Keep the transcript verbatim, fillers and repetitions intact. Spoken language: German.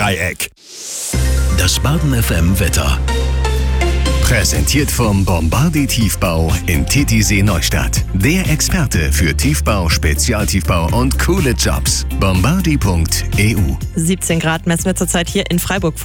Dreieck. Das Baden F M Wetter. Präsentiert vom Bombardi Tiefbau in Titisee Neustadt. Der Experte für Tiefbau, Spezialtiefbau und coole Jobs. bombardi punkt e u. siebzehn Grad messen wir zurzeit hier in Freiburg.